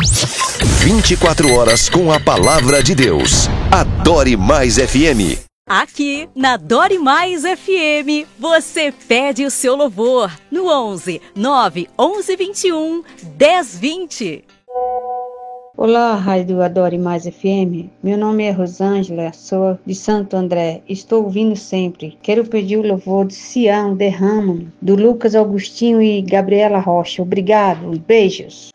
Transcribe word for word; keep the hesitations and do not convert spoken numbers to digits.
vinte e quatro horas com a palavra de Deus. Adore Mais F M. Aqui na Adore Mais F M, você pede o seu louvor no onze, nove onze, vinte e um, dez, vinte. Olá, Rádio Adore Mais F M. Meu nome é Rosângela, sou de Santo André. Estou ouvindo sempre. Quero pedir o louvor de Sião Derrama, do Lucas Augustinho e Gabriela Rocha. Obrigado e beijos.